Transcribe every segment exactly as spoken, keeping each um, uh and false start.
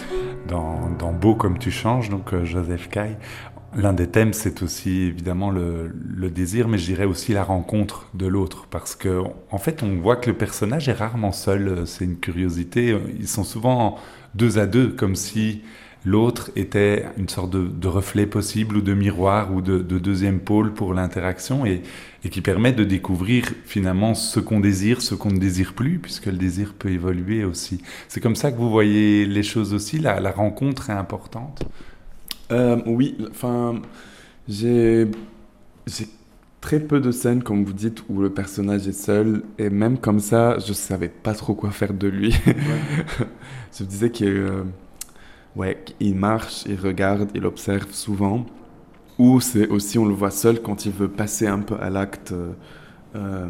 dans, dans Beau comme tu changes, donc euh, Joseph Caille. L'un des thèmes, c'est aussi évidemment le, le désir, mais je dirais aussi la rencontre de l'autre, parce que en fait, on voit que le personnage est rarement seul. C'est une curiosité. Ils sont souvent deux à deux, comme si l'autre était une sorte de, de reflet possible ou de miroir ou de, de deuxième pôle pour l'interaction et, et qui permet de découvrir finalement ce qu'on désire, ce qu'on ne désire plus, puisque le désir peut évoluer aussi. C'est comme ça que vous voyez les choses aussi. La, la rencontre est importante. Euh, oui, enfin, j'ai, j'ai très peu de scènes, comme vous dites, où le personnage est seul, et même comme ça, je savais pas trop quoi faire de lui. Ouais. Je me disais qu'il euh, ouais, qu'il marche, il regarde, il observe souvent, ou c'est aussi, on le voit seul quand il veut passer un peu à l'acte, euh,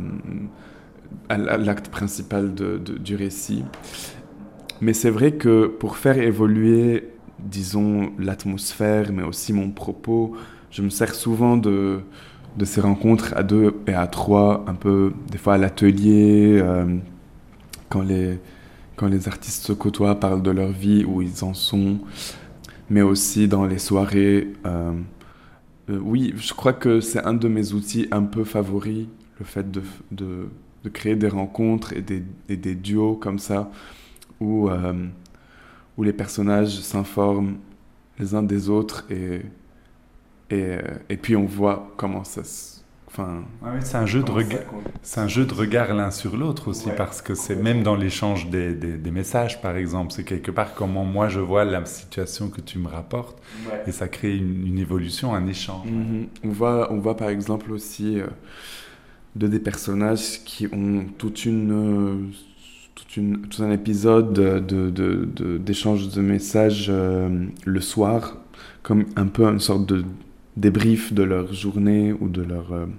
à l'acte principal de, de- du récit. Mais c'est vrai que pour faire évoluer, disons, l'atmosphère, mais aussi mon propos, je me sers souvent de, de ces rencontres à deux et à trois, un peu, des fois à l'atelier, euh, quand les, quand les artistes se côtoient, parlent de leur vie, où ils en sont, mais aussi dans les soirées. Euh, euh, oui, je crois que c'est un de mes outils un peu favoris, le fait de, de, de créer des rencontres et des, et des duos comme ça, où... euh, où les personnages s'informent les uns des autres et, et, euh, et puis on voit comment ça se... Enfin, Ah oui, c'est un jeu de comment ça regard, compte. c'est un jeu de regard l'un sur l'autre aussi, Ouais, parce que c'est complètement. même dans l'échange des, des, des messages, par exemple, c'est quelque part comment moi je vois la situation que tu me rapportes, Ouais. et ça crée une, une évolution, un échange. Mhm. On voit, on voit par exemple aussi euh, de des personnages qui ont toute une, euh, toute une, tout un épisode de, de, de- de- d'échange de messages euh, le soir, comme un peu une sorte de débrief de leur journée ou de leur, euh,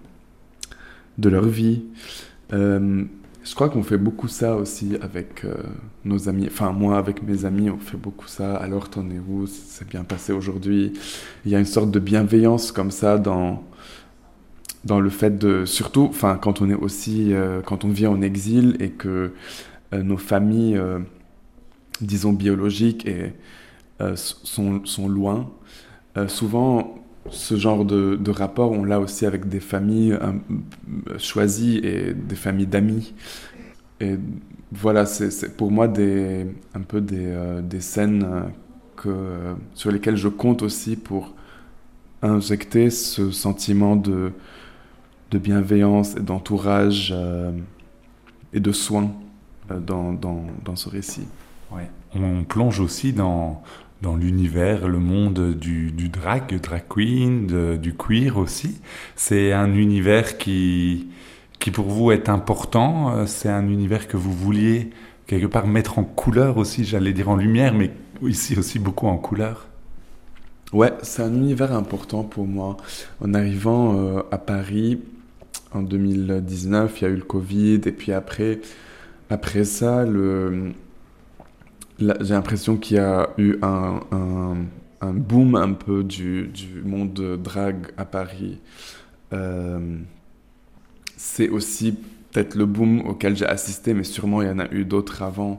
de leur vie. Euh, je crois qu'on fait beaucoup ça aussi avec euh, nos amis. Enfin, moi, avec mes amis, on fait beaucoup ça. Alors, t'en es où? C'est bien passé aujourd'hui. Il y a une sorte de bienveillance comme ça dans, dans le fait de... Surtout, enfin, quand on est aussi... euh, quand on vit en exil et que euh, nos familles, euh, disons, biologiques et, euh, sont, sont loin. Euh, souvent, ce genre de, de rapport, on l'a aussi avec des familles euh, choisies et des familles d'amis. Et voilà, c'est, c'est pour moi des, un peu des, euh, des scènes euh, que, euh, sur lesquelles je compte aussi pour injecter ce sentiment de, de bienveillance et d'entourage euh, et de soin euh, dans, dans, dans ce récit. Ouais. On plonge aussi dans, dans l'univers, le monde du, du drag, du drag queen, de- du queer aussi. C'est un univers qui, qui pour vous est important, euh, c'est un univers que vous vouliez quelque part mettre en couleur aussi, j'allais dire en lumière, mais ici aussi beaucoup en couleur. Ouais, c'est un univers important pour moi. En arrivant euh, à Paris en deux mille dix-neuf, il y a eu le Covid, et puis après, après ça, le, là, j'ai l'impression qu'il y a eu un, un, un boom un peu du, du monde de drague à Paris. Euh, c'est aussi peut-être le boom auquel j'ai assisté, mais sûrement il y en a eu d'autres avant.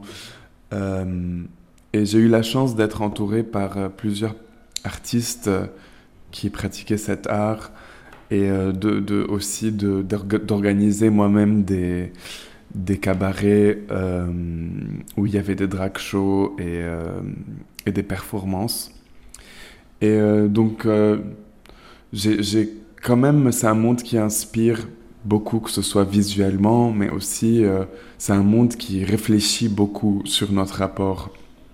Euh, et j'ai eu la chance d'être entouré par euh, plusieurs artistes euh, qui pratiquaient cet art et euh, de, de, aussi de, d'orga- d'organiser moi-même des, des cabarets euh, où il y avait des drag shows et, euh, et des performances. Et euh, donc, euh, j'ai, j'ai quand même, c'est un monde qui inspire beaucoup, que ce soit visuellement, mais aussi euh, c'est un monde qui réfléchit beaucoup sur notre rapport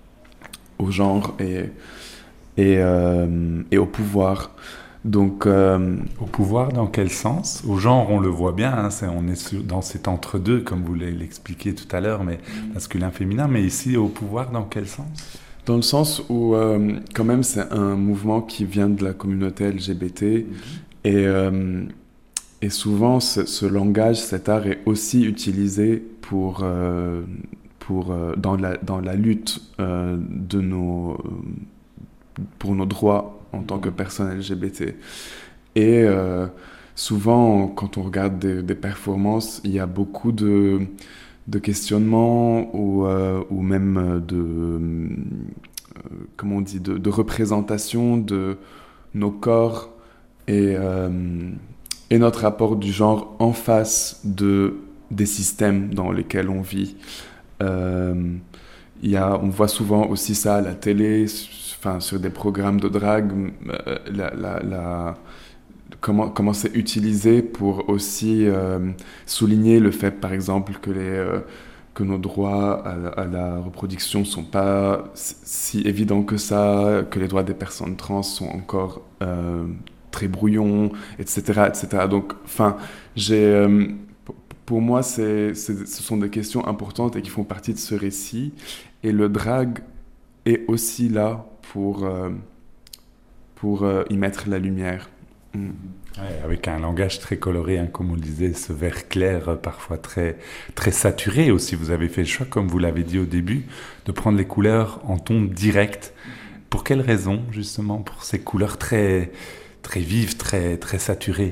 au genre et, et, euh, et au pouvoir. Donc, euh, Au pouvoir, dans quel sens? Au genre, on le voit bien, hein, c'est- on est sur- dans cet entre-deux, comme vous l'avez expliqué tout à l'heure, mais masculin-féminin, mais ici, au pouvoir, dans quel sens? dans le sens où, euh, quand même, c'est un mouvement qui vient de la communauté L G B T. Et, euh, et souvent, ce, ce langage, cet art est aussi utilisé pour, euh, pour, euh, dans, la, dans la lutte euh, de nos, pour nos droits en tant que personnes L G B T. Et euh, souvent, quand on regarde des, des performances, il y a beaucoup de, de questionnements ou, euh, ou même de, comment on dit, de, de représentation de nos corps et, euh, et notre rapport du genre en face de, des systèmes dans lesquels on vit. Euh, y a, on voit souvent aussi ça à la télé, enfin, sur des programmes de drague, euh, la, la, la, comment, comment c'est utilisé pour aussi euh, souligner le fait, par exemple, que, les, euh, que nos droits à la, à la reproduction ne sont pas si évidents que ça, que les droits des personnes trans sont encore euh, très brouillons, et cetera, et cetera. Donc, enfin, j'ai... Euh, pour moi, c'est, c'est, ce sont des questions importantes et qui font partie de ce récit. Et le drag est aussi là pour, euh, pour euh, y mettre la lumière. Mm. Ouais, avec un langage très coloré, hein, comme on le disait, ce vert clair, euh, parfois très, très saturé aussi. Vous avez fait le choix, comme vous l'avez dit au début, de prendre les couleurs en ton direct. Pour quelle raison, justement, pour ces couleurs très, très vives, très, très saturées?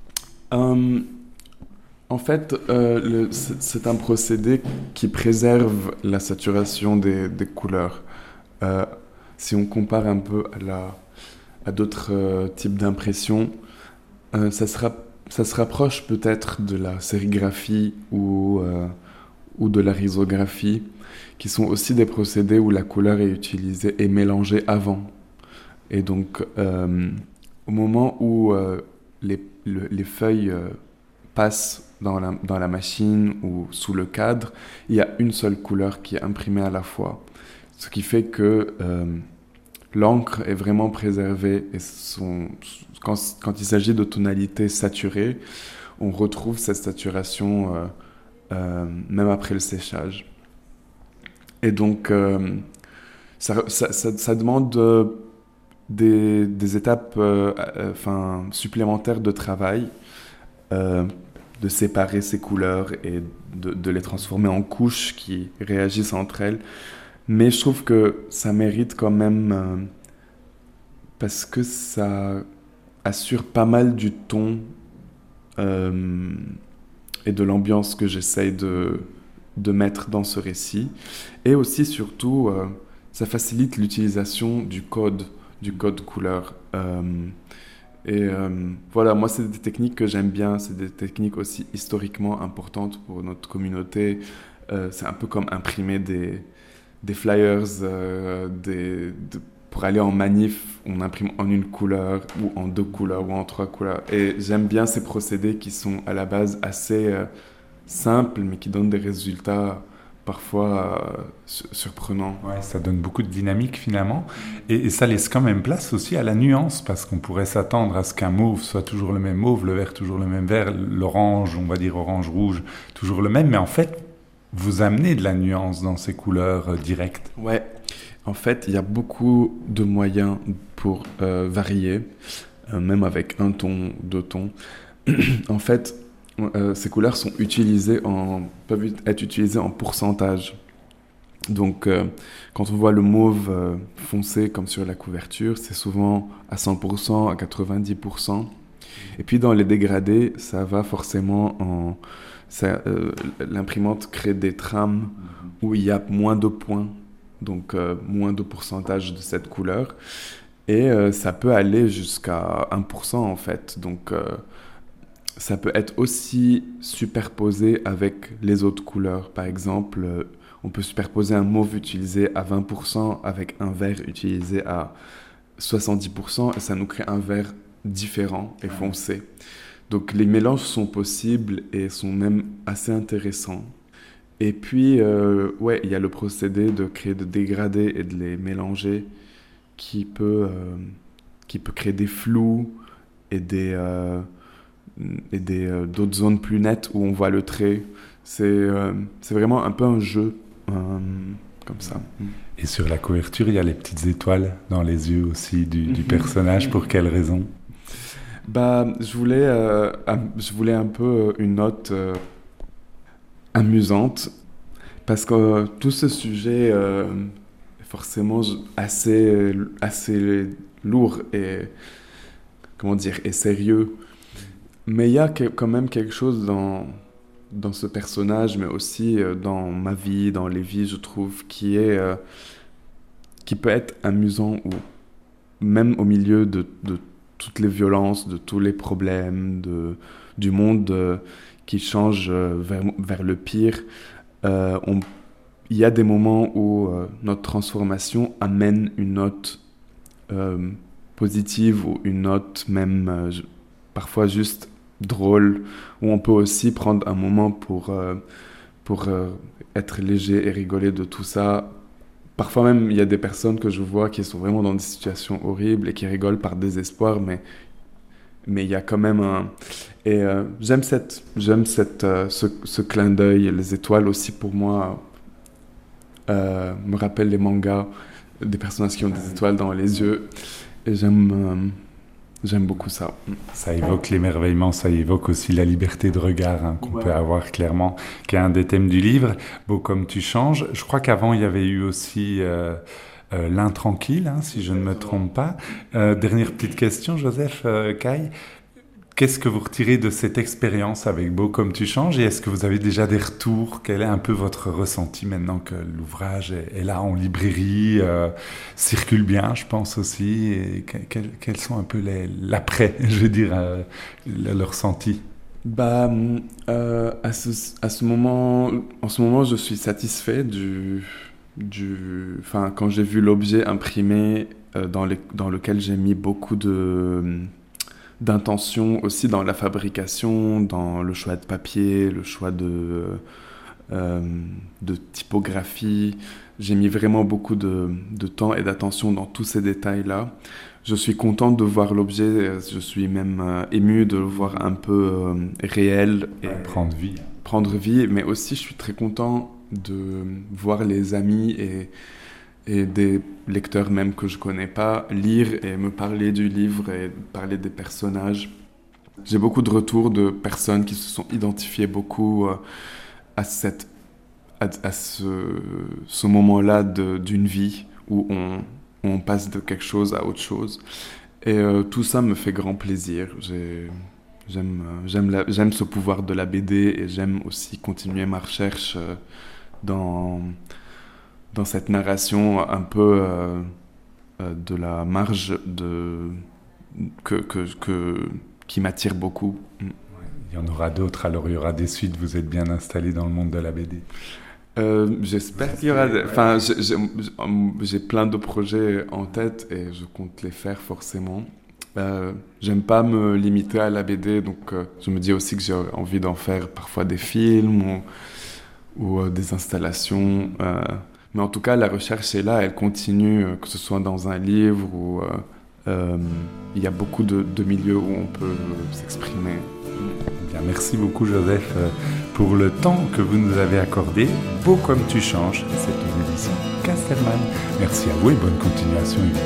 um, En fait, euh, le, c'est, c'est un procédé qui préserve la saturation des, des couleurs. Euh, si on compare un peu à, la, à d'autres euh, types d'impressions, euh, ça, sera, ça se rapproche peut-être de la sérigraphie ou, euh, ou de la risographie, qui sont aussi des procédés où la couleur est utilisée et mélangée avant. Et donc, euh, au moment où euh, les, le, les feuilles euh, passent dans la, dans la machine ou sous le cadre, il y a une seule couleur qui est imprimée à la fois. Ce qui fait que euh, l'encre est vraiment préservée et son, quand, quand il s'agit de tonalités saturées, on retrouve cette saturation euh, euh, même après le séchage. Et donc, euh, ça, ça, ça, ça demande euh, des, des étapes euh, euh, enfin, supplémentaires de travail, euh, de séparer ces couleurs et de, de les transformer en couches qui réagissent entre elles. Mais je trouve que ça mérite quand même, euh, parce que ça assure pas mal du ton euh, et de l'ambiance que j'essaye de, de mettre dans ce récit. Et aussi, surtout, euh, ça facilite l'utilisation du code, du code couleur. Euh, Et euh, voilà, moi, c'est des techniques que j'aime bien. C'est des techniques aussi historiquement importantes pour notre communauté. Euh, c'est un peu comme imprimer des, des flyers euh, des, de, pour aller en manif. On imprime en une couleur ou en deux couleurs ou en trois couleurs. Et j'aime bien ces procédés qui sont à la base assez euh, simples, mais qui donnent des résultats parfois euh, surprenant. Ouais, ça donne beaucoup de dynamique finalement. Et, et ça laisse quand même place aussi à la nuance, parce qu'on pourrait s'attendre à ce qu'un mauve soit toujours le même mauve, le vert toujours le même vert, l'orange, on va dire orange-rouge, toujours le même. Mais en fait, vous amenez de la nuance dans ces couleurs euh, directes. Ouais, en fait, il y a beaucoup de moyens pour euh, varier, euh, même avec un ton, deux tons. En fait, Euh, ces couleurs sont utilisées en, peuvent être utilisées en pourcentage. Donc, euh, quand on voit le mauve euh, foncé comme sur la couverture, c'est souvent à cent pour cent, à quatre-vingt-dix pour cent. Et puis, dans les dégradés, ça va forcément en... Ça, euh, l'imprimante crée des trames où il y a moins de points, donc euh, moins de pourcentage de cette couleur. Et euh, ça peut aller jusqu'à un pour cent, en fait. Donc... Euh, ça peut être aussi superposé avec les autres couleurs. Par exemple, on peut superposer un mauve utilisé à vingt pour cent avec un vert utilisé à soixante-dix pour cent et ça nous crée un vert différent et foncé. Donc les mélanges sont possibles et sont même assez intéressants. Et puis, euh, ouais, il y a le procédé de créer des dégradés et de les mélanger qui peut, euh, qui peut créer des flous et des... Euh, et des, euh, d'autres zones plus nettes où on voit le trait. C'est, euh, c'est vraiment un peu un jeu, euh, comme ça. Et sur la couverture, il y a les petites étoiles dans les yeux aussi du, du personnage. Pour quelle raison? Bah, je voulais, euh, je voulais un peu une note euh, amusante, parce que euh, tout ce sujet euh, est forcément assez, assez lourd et, comment dire, et sérieux. Mais il y a que, quand même quelque chose dans, dans ce personnage, mais aussi euh, dans ma vie, dans les vies, je trouve, qui est, euh, qui peut être amusant, ou même au milieu de, de toutes les violences, de tous les problèmes, de, du monde euh, qui change euh, vers, vers le pire. Euh, on, il y a des moments où euh, notre transformation amène une note euh, positive ou une note même euh, parfois juste drôle, où on peut aussi prendre un moment pour, euh, pour euh, être léger et rigoler de tout ça. Parfois même, il y a des personnes que je vois qui sont vraiment dans des situations horribles et qui rigolent par désespoir, mais, mais il y a quand même un... Et euh, j'aime, cette, j'aime cette, euh, ce, ce clin d'œil. Les étoiles aussi, pour moi, euh, me rappellent les mangas, des personnages qui ont des étoiles dans les yeux. Et j'aime... Euh, J'aime beaucoup ça. Ça évoque l'émerveillement, ça évoque aussi la liberté de regard hein, qu'on ouais. peut avoir clairement, qui est un des thèmes du livre. Beau comme tu changes. Je crois qu'avant, il y avait eu aussi euh, euh, L'Intranquille, hein, si je ne me trompe pas. Euh, dernière petite question, Joseph euh, Caille. Qu'est-ce que vous retirez de cette expérience avec Beau comme tu changes et est-ce que vous avez déjà des retours? Quel est un peu votre ressenti maintenant que l'ouvrage est, est là en librairie, euh, circule bien, je pense aussi. Et que, quels, quels sont un peu les, l'après, je veux dire, euh, le, le ressenti? Bah, euh, à ce, à ce moment, en ce moment, je suis satisfait du, du, enfin, quand j'ai vu l'objet imprimé euh, dans, les, dans lequel j'ai mis beaucoup de d'intention aussi dans la fabrication, dans le choix de papier, le choix de, euh, de typographie. J'ai mis vraiment beaucoup de, de temps et d'attention dans tous ces détails-là. Je suis content de voir l'objet, je suis même euh, ému de le voir un peu euh, réel. Et prendre vie. Prendre vie, mais aussi je suis très content de voir les amis et et des lecteurs même que je connais pas, lire et me parler du livre et parler des personnages. J'ai beaucoup de retours de personnes qui se sont identifiées beaucoup euh, à, cette, à, à ce, ce moment-là de, d'une vie où on, où on passe de quelque chose à autre chose. Et euh, tout ça me fait grand plaisir. J'ai, j'aime, j'aime, la, j'aime ce pouvoir de la B D et j'aime aussi continuer ma recherche euh, dans... dans cette narration un peu euh, euh, de la marge de, que, que, que, qui m'attire beaucoup. Il y en aura d'autres, alors il y aura des suites, vous êtes bien installé dans le monde de la B D. Euh, j'espère qu'il y aura... Des... Enfin, j'ai, j'ai, j'ai plein de projets en tête et je compte les faire forcément. Euh, j'aime pas me limiter à la B D, donc euh, je me dis aussi que j'ai envie d'en faire parfois des films ou, ou euh, des installations... Euh, Mais en tout cas, la recherche est là, elle continue, que ce soit dans un livre ou... Euh, euh, il y a beaucoup de, de milieux où on peut s'exprimer. Bien, merci beaucoup, Joseph, pour le temps que vous nous avez accordé. Beau comme tu changes, c'est aux éditions Casterman. Merci à vous et bonne continuation.